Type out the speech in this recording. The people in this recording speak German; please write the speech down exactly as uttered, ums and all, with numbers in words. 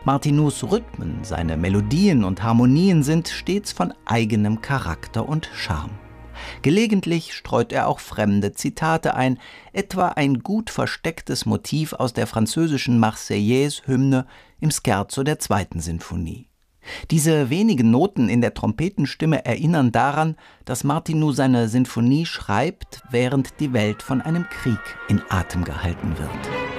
Martinus Rhythmen, seine Melodien und Harmonien sind stets von eigenem Charakter und Charme. Gelegentlich streut er auch fremde Zitate ein, etwa ein gut verstecktes Motiv aus der französischen Marseillaise-Hymne im Scherzo der zweiten Sinfonie. Diese wenigen Noten in der Trompetenstimme erinnern daran, dass Martinus seine Sinfonie schreibt, während die Welt von einem Krieg in Atem gehalten wird.